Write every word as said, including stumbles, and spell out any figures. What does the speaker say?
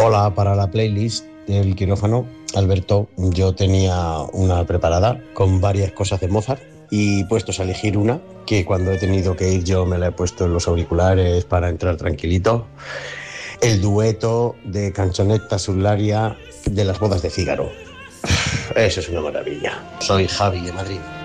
Hola, para la playlist del quirófano, Alberto, yo tenía una preparada con varias cosas de Mozart y puestos a elegir una, que cuando he tenido que ir yo me la he puesto en los auriculares para entrar tranquilito, el dueto de Canzonetta sull'aria de las bodas de Fígaro. Eso es una maravilla. Soy Javi de Madrid.